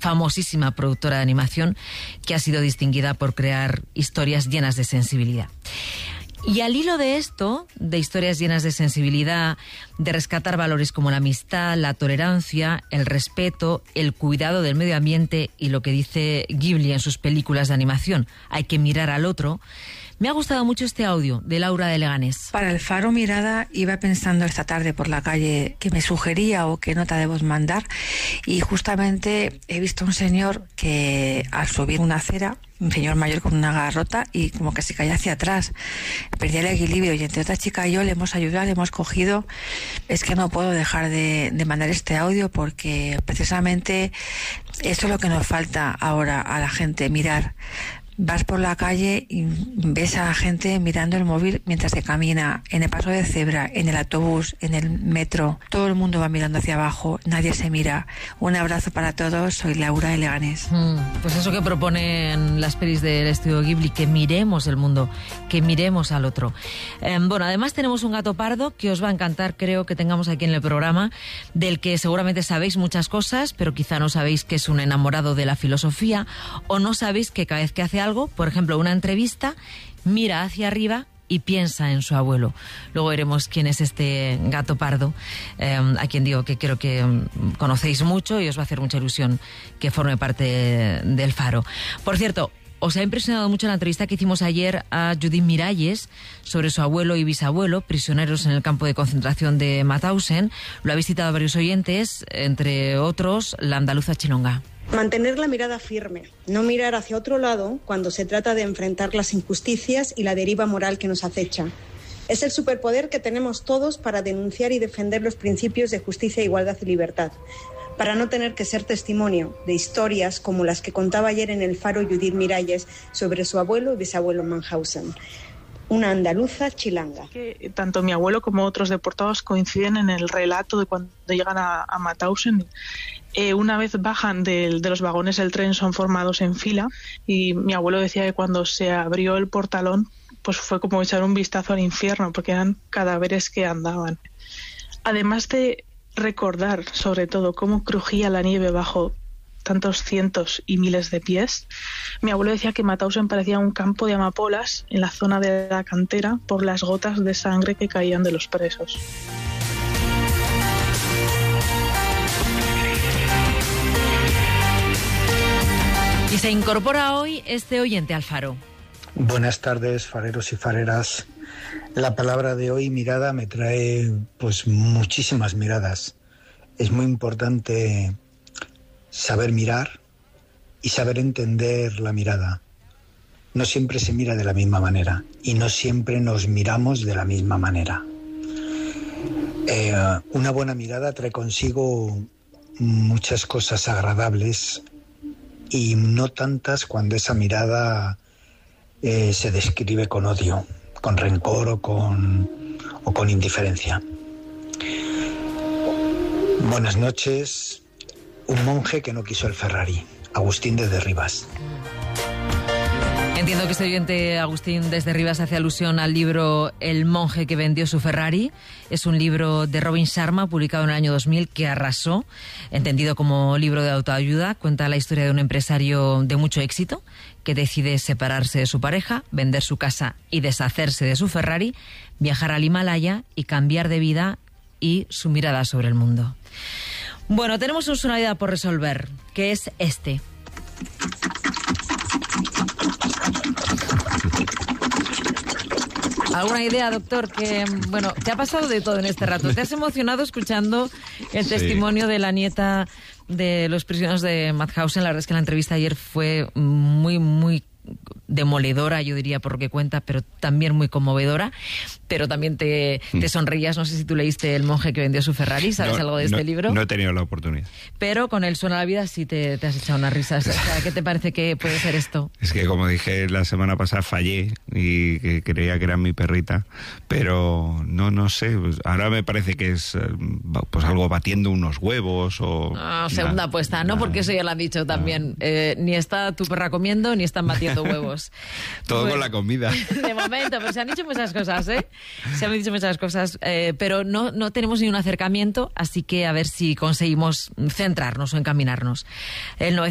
famosísima productora de animación que ha sido distinguida por crear historias llenas de sensibilidad. Y al hilo de esto, de historias llenas de sensibilidad, de rescatar valores como la amistad, la tolerancia, el respeto, el cuidado del medio ambiente y lo que dice Ghibli en sus películas de animación, hay que mirar al otro, me ha gustado mucho este audio de Laura de Leganés. Para el Faro Mirada iba pensando esta tarde por la calle que me sugería o qué nota debemos mandar, y justamente he visto a un señor que al subir una acera, un señor mayor con una garrota, y como que se caía hacia atrás, perdía el equilibrio, y entre otra chica y yo le hemos ayudado, le hemos cogido. Es que no puedo dejar de mandar este audio porque precisamente esto es lo que nos falta ahora a la gente, mirar. Vas por la calle y ves a la gente mirando el móvil mientras se camina, en el paso de cebra, en el autobús, en el metro. Todo el mundo va mirando hacia abajo, nadie se mira. Un abrazo para todos, soy Laura de Leganés. Pues eso que proponen las pelis del estudio Ghibli, que miremos el mundo, que miremos al otro. Bueno, además tenemos un gato pardo que os va a encantar, creo que tengamos aquí en el programa, del que seguramente sabéis muchas cosas, pero quizá no sabéis que es un enamorado de la filosofía, o no sabéis que cada vez que hace algo, por ejemplo, una entrevista, mira hacia arriba y piensa en su abuelo. Luego veremos quién es este gato pardo, a quien digo que creo que conocéis mucho y os va a hacer mucha ilusión que forme parte del Faro. Por cierto, os ha impresionado mucho la entrevista que hicimos ayer a Judith Miralles sobre su abuelo y bisabuelo, prisioneros en el campo de concentración de Mauthausen. Lo habéis citado a varios oyentes, entre otros la andaluza Chilonga. Mantener la mirada firme, no mirar hacia otro lado cuando se trata de enfrentar las injusticias y la deriva moral que nos acecha. Es el superpoder que tenemos todos para denunciar y defender los principios de justicia, igualdad y libertad, para no tener que ser testimonio de historias como las que contaba ayer en el Faro Judith Miralles sobre su abuelo y bisabuelo en Mauthausen. Una andaluza chilanga. Tanto mi abuelo como otros deportados coinciden en el relato de cuando llegan a Mauthausen. Una vez bajan de los vagones del tren, son formados en fila, y mi abuelo decía que cuando se abrió el portalón, pues fue como echar un vistazo al infierno, porque eran cadáveres que andaban. Además de recordar, sobre todo, cómo crujía la nieve bajo tantos cientos y miles de pies, mi abuelo decía que Mauthausen parecía un campo de amapolas en la zona de la cantera por las gotas de sangre que caían de los presos. Y se incorpora hoy este oyente al Faro. Buenas tardes, fareros y fareras. La palabra de hoy, mirada, me trae pues muchísimas miradas. Es muy importante saber mirar y saber entender la mirada. No siempre se mira de la misma manera y no siempre nos miramos de la misma manera. Una buena mirada trae consigo muchas cosas agradables y no tantas cuando esa mirada se describe con odio, con rencor o con indiferencia. Buenas noches. Un monje que no quiso el Ferrari, Agustín desde Rivas. Entiendo que este oyente Agustín desde Rivas hace alusión al libro El monje que vendió su Ferrari. Es un libro de Robin Sharma, publicado en el año 2000, que arrasó, entendido como libro de autoayuda. Cuenta la historia de un empresario de mucho éxito que decide separarse de su pareja, vender su casa y deshacerse de su Ferrari, viajar al Himalaya y cambiar de vida y su mirada sobre el mundo. Bueno, tenemos una sonoridad por resolver, que es este. ¿Alguna idea, doctor? Que, bueno, te ha pasado de todo en este rato. Te has emocionado escuchando el testimonio de la nieta de los prisioneros de Mauthausen. La verdad es que la entrevista ayer fue muy, muy demoledora, yo diría, por lo que cuenta, pero también muy conmovedora. Pero también te sonreías. No sé si tú leíste El monje que vendió su Ferrari. ¿Sabes algo de este libro? No he tenido la oportunidad. Pero con el Suena la vida sí te has echado unas risas. O sea, ¿qué te parece que puede ser esto? Es que, como dije la semana pasada, fallé y que creía que era mi perrita, pero no sé. Pues ahora me parece que es pues algo batiendo unos huevos o... segunda apuesta, ¿no? Porque eso ya lo han dicho también. Ni está tu perra comiendo, ni están batiendo huevos. Todo con la comida. De momento, pero se han dicho muchas cosas, ¿eh? Se han dicho muchas cosas, pero no tenemos ni un acercamiento, así que a ver si conseguimos centrarnos o encaminarnos. El